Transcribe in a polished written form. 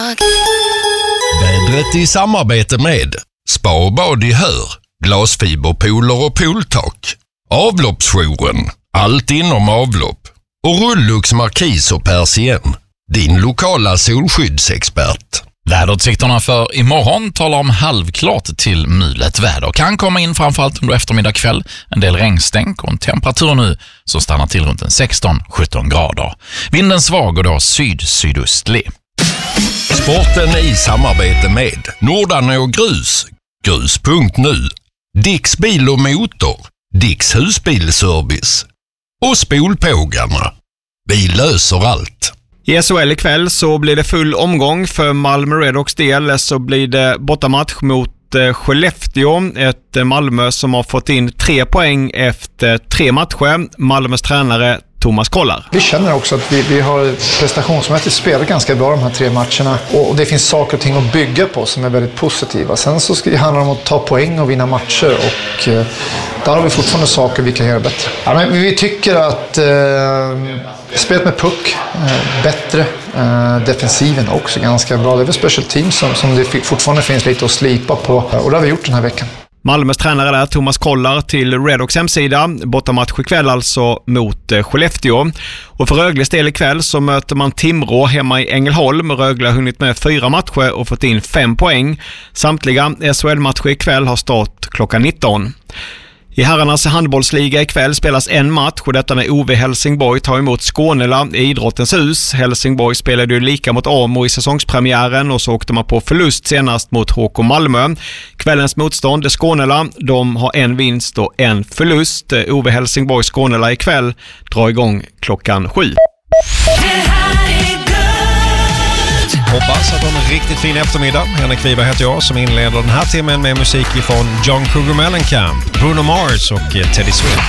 Vädret i samarbete med Spa och bad i Hör, glasfiberpooler och pooltak, Avloppsjouren, allt inom avlopp och Rullux Markis och Persien, din lokala solskyddsexpert. Väderutsikterna för imorgon talar om halvklart till mulet väder. Kan komma in framförallt under eftermiddag kväll. En del regnstänk och en temperatur nu som stannar till runt 16-17 grader. Vinden svag och då sydöstlig. Sporten i samarbete med Nordanå Grus, grus.nu, Dicks bil och motor, Dicks husbilservice och Spolpågarna. Vi löser allt. I SHL ikväll så blir det full omgång för Malmö Redhawks del, så blir det bortamatch mot Skellefteå, ett Malmö som har fått in 3 poäng efter 3 matcher. Malmös tränare Thomas Kollar. Vi känner också att vi har prestationsmässigt spelat ganska bra de här 3 matcherna och det finns saker och ting att bygga på som är väldigt positiva. Sen så handlar det om att ta poäng och vinna matcher och där har vi fortfarande saker vi kan göra bättre. Ja, men vi tycker att spelet med puck bättre, defensiven också ganska bra. Det är väl special team som det fortfarande finns lite att slipa på och det har vi gjort den här veckan. Malmös tränare där, Thomas Kollar, till Redhawks hemsida. Bortamatch ikväll alltså mot Skellefteå. Och för Rögles del ikväll så möter man Timrå hemma i Ängelholm. Rögle har hunnit med 4 matcher och fått in 5 poäng. Samtliga SHL-matcher ikväll har start klockan 19. I herrarnas handbollsliga ikväll spelas en match och detta när OV Helsingborg tar emot Skånela i Idrottens hus. Helsingborg spelade ju lika mot Amo i säsongspremiären och så åkte man på förlust senast mot HK Malmö. Kvällens motstånd är Skånela. De har en vinst och en förlust. OV Helsingborg Skånela ikväll drar igång klockan 7. Hoppas att de har en riktigt fin eftermiddag. Henrik Wiberg heter jag som inleder den här timmen med musik från John Cougar Mellencamp, Bruno Mars och Teddy Swift.